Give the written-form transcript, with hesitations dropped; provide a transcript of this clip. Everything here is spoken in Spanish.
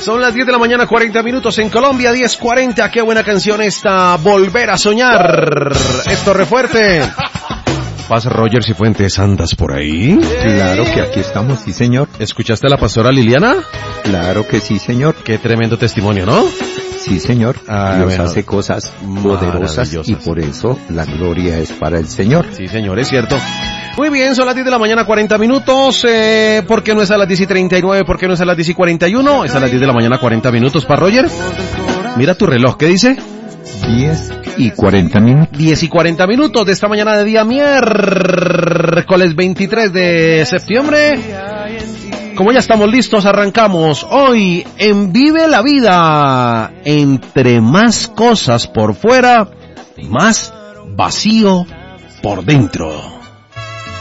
Son las 10 de la mañana, 40 minutos en Colombia, 10:40. Qué buena canción esta, Volver a Soñar. Esto refuerte. ¿Pasa Roger Cifuentes, andas por ahí? Claro que aquí estamos, sí señor. ¿Escuchaste a la pastora Liliana? Claro que sí señor. Qué tremendo testimonio, ¿no? Sí señor, Dios bueno, hace cosas poderosas y por eso la gloria es para el Señor. Sí señor, es cierto. Muy bien, son las 10 de la mañana, 40 minutos. ¿Por qué no es a las 10:39? ¿Por qué no es a las 10:41? Es a las 10 de la mañana, 40 minutos, ¿para Roger? Mira tu reloj, ¿qué dice? 10:40 minutos. 10:40 minutos de esta mañana de día miércoles 23 de septiembre. Como ya estamos listos, arrancamos hoy en Vive la Vida. Entre más cosas por fuera, más vacío por dentro.